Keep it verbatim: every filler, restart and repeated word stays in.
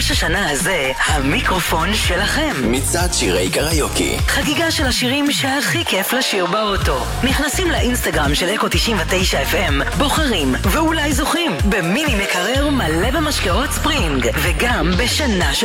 ראש השנה הזה, המיקרופון שלכם. מצעד שירי קריוקי. חגיגה של השירים שהכי כיף לשיר באוטו. נכנסים לאינסטגרם של אקו תשעים ותשע אף אם, בוחרים ואולי זוכים במיני מקרר מלא במשקאות ספרינג, וגם בשנה של